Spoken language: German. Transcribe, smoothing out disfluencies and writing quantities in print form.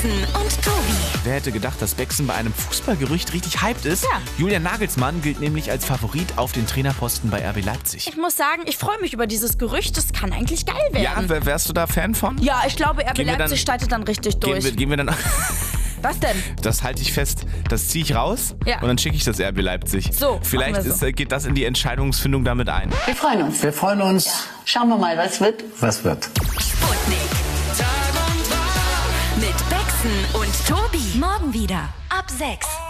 Bexen und Tobi. Wer hätte gedacht, dass Bexen bei einem Fußballgerücht richtig hyped ist? Ja. Julian Nagelsmann gilt nämlich als Favorit auf den Trainerposten bei RB Leipzig. Ich muss sagen, ich freue mich über dieses Gerücht. Das kann eigentlich geil werden. Ja, wärst du da Fan von? Ja, ich glaube, RB Gehen wir Leipzig startet dann richtig durch. Gehen wir dann... Was denn? Das halte ich fest. Das ziehe ich raus Ja. und dann schicke ich das RB Leipzig. So, Vielleicht machen wir so. geht das in die Entscheidungsfindung damit ein. Wir freuen uns. Wir freuen uns. Ja. Schauen wir mal, was wird. Was wird? Sputnik. Tag und Tag. Mit Bexen und Tobi. Morgen wieder ab 6.